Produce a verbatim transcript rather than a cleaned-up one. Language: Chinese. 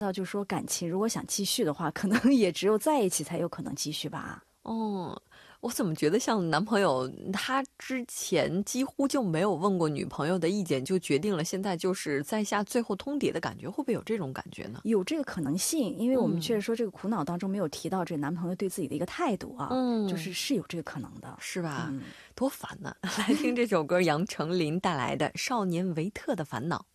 到就说感情如果想继续的话，可能也只有在一起才有可能继续吧。 哦，我怎么觉得像男朋友他之前几乎就没有问过女朋友的意见，就决定了现在就是在下最后通牒的感觉，会不会有这种感觉呢？ 有这个可能性，因为我们确实嗯说这个苦恼当中没有提到这男朋友对自己的一个态度啊，就嗯， 是是有这个可能的。 是吧？ 嗯。 多烦呢！来听这首歌，杨丞琳带来的《少年维特的烦恼》。